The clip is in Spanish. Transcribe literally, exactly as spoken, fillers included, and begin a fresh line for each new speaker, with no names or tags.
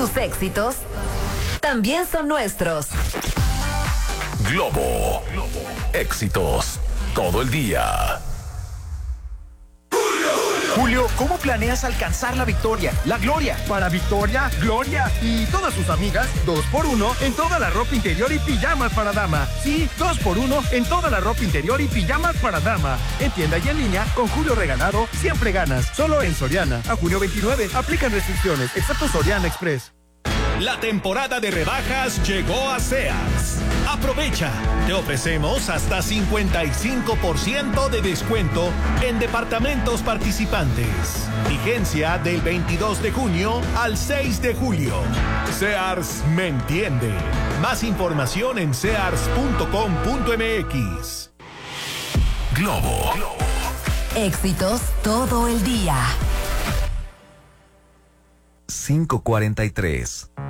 Tus éxitos también son nuestros.
Globo. Éxitos todo el día.
Julio, ¿cómo planeas alcanzar la victoria, la gloria?
Para Victoria, Gloria y todas sus amigas, dos por uno en toda la ropa interior y pijamas para dama. Sí, dos por uno en toda la ropa interior y pijamas para dama. En tienda y en línea, con Julio Regalado, siempre ganas. Solo en Soriana. A julio veintinueve, aplican restricciones, excepto Soriana Express.
La temporada de rebajas llegó a Sears. Aprovecha, te ofrecemos hasta cincuenta y cinco por ciento de descuento en departamentos participantes. Vigencia del veintidós de junio al seis de julio. Sears me entiende. Más información en sears punto com punto m x.
Globo.
Éxitos todo el día.
cinco cuarenta y tres.